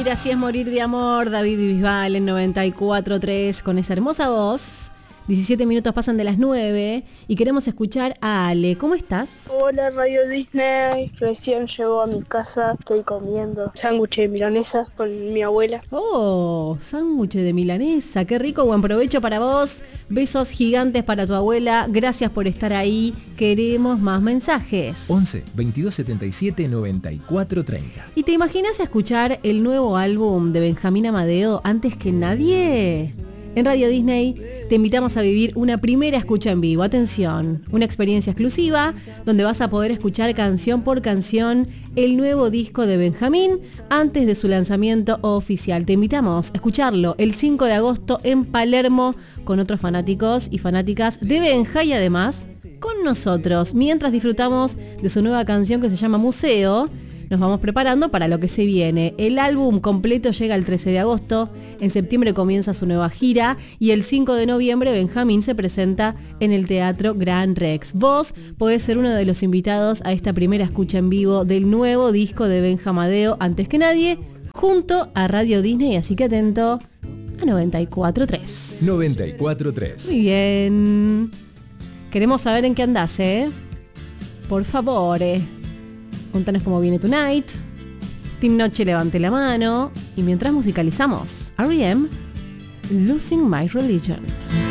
Vivir así es morir de amor, David Bisbal en 94.3 con esa hermosa voz. 17 minutos pasan de las 9 y queremos escuchar a Ale. ¿Cómo estás? Hola Radio Disney, recién llegó a mi casa, estoy comiendo sándwich de milanesa con mi abuela. Oh, sándwich de milanesa, qué rico, buen provecho para vos. Besos gigantes para tu abuela, gracias por estar ahí. Queremos más mensajes. 11 22 77 94 30. ¿Y te imaginas escuchar el nuevo álbum de Benjamín Amadeo antes que nadie? En Radio Disney te invitamos a vivir una primera escucha en vivo. Atención, una experiencia exclusiva donde vas a poder escuchar canción por canción el nuevo disco de Benjamín antes de su lanzamiento oficial. Te invitamos a escucharlo el 5 de agosto en Palermo con otros fanáticos y fanáticas de Benja y además con nosotros. Mientras disfrutamos de su nueva canción que se llama Museo, nos vamos preparando para lo que se viene. El álbum completo llega el 13 de agosto, en septiembre comienza su nueva gira y el 5 de noviembre Benjamín se presenta en el Teatro Gran Rex. Vos podés ser uno de los invitados a esta primera escucha en vivo del nuevo disco de Benja Amadeo antes que nadie, junto a Radio Disney, así que atento a 94.3. 94.3. Muy bien. Queremos saber en qué andás, ¿eh? Por favor, Contanos cómo viene tu night. Team Noche levante la mano. Y mientras musicalizamos R.E.M. Losing My Religion.